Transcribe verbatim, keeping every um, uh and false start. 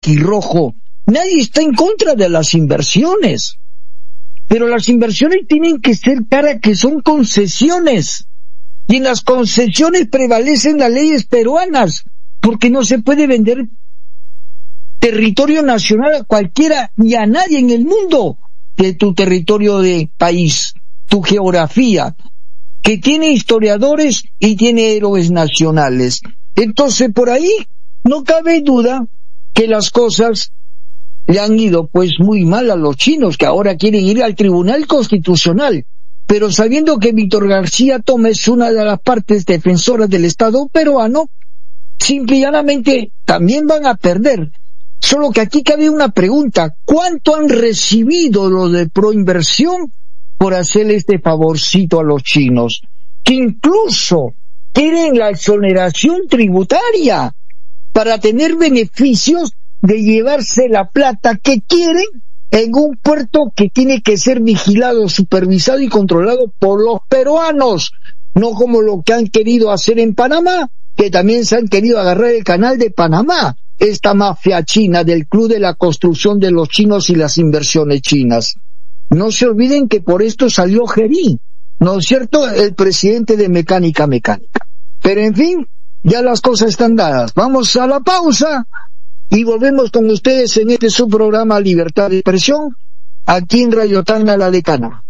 blanquirrojo. Nadie está en contra de las inversiones, pero las inversiones tienen que ser caras, que son concesiones, y en las concesiones prevalecen las leyes peruanas, porque no se puede vender territorio nacional a cualquiera ni a nadie en el mundo de tu territorio de país, tu geografía, que tiene historiadores y tiene héroes nacionales. Entonces, por ahí no cabe duda que las cosas le han ido pues muy mal a los chinos, que ahora quieren ir al Tribunal Constitucional, pero sabiendo que Víctor García Toma es una de las partes defensoras del Estado peruano, simple y llanamente también van a perder. Solo que aquí cabe una pregunta: ¿cuánto han recibido los de Proinversión por hacerle este favorcito a los chinos? Que incluso quieren la exoneración tributaria para tener beneficios de llevarse la plata que quieren en un puerto que tiene que ser vigilado, supervisado y controlado por los peruanos, no como lo que han querido hacer en Panamá, que también se han querido agarrar el canal de Panamá, esta mafia china del Club de la Construcción de los Chinos y las inversiones chinas. No se olviden que por esto salió Gerí, ¿no es cierto?, el presidente de Mecánica Mecánica. Pero en fin, ya las cosas están dadas. Vamos a la pausa y volvemos con ustedes en este su programa Libertad de Expresión, aquí en Radio Tacna La Decana.